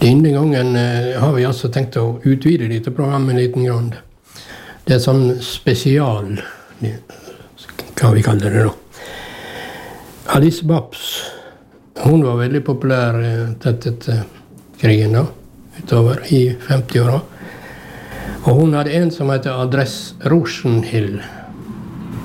Denne gangen har vi altså tenkt å utvide dette programmet en liten grann. Det sånn spesial, hva vi kaller det da. Alice Babs, hun var veldig populær etter krigen da, utover i 50-åra. Og hun hadde en som heter Adress Rosenhill.